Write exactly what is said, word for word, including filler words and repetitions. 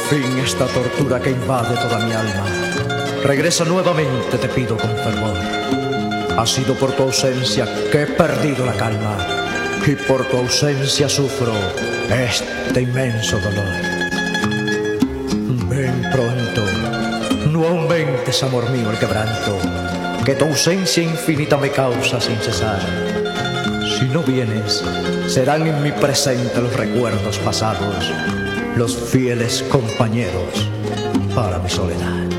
fin esta tortura que invade toda mi alma. Regresa nuevamente, te pido con fervor. Ha sido por tu ausencia que he perdido la calma, y por tu ausencia sufro este inmenso dolor. Ven pronto, no aumentes, amor mío, el quebranto, que tu ausencia infinita me causa sin cesar. Si no vienes, serán en mi presente los recuerdos pasados, los fieles compañeros para mi soledad.